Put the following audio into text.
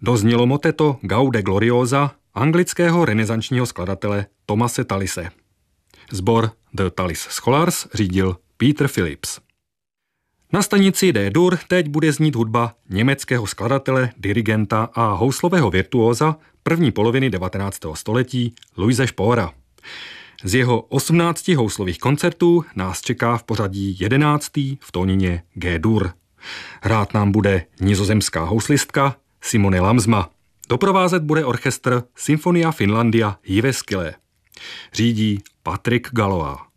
Doznělo moteto Gaude Gloriosa anglického renesančního skladatele Thomase Tallise. Sbor The Tallis Scholars řídil Peter Phillips. Na stanici D-dur teď bude znít hudba německého skladatele, dirigenta a houslového virtuóza první poloviny 19. století Louise Spohra. Z jeho 18 houslových koncertů nás čeká v pořadí 11. v tónině G-dur. Hrát nám bude nizozemská houslistka Simone Lamsma. Doprovázet bude orchestr Sinfonia Finlandia Jyväskylä. Řídí Patrik Galois.